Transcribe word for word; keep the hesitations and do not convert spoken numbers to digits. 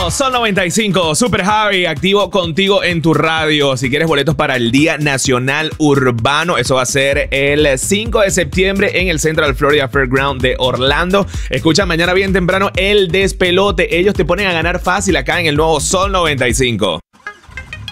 Sol noventa y cinco, Super Javi, activo contigo en tu radio. Si quieres boletos para el Día Nacional Urbano, eso va a ser el cinco de septiembre en el Central Florida Fairground de Orlando. Escucha mañana bien temprano el despelote. Ellos te ponen a ganar fácil acá en el nuevo Sol noventa y cinco.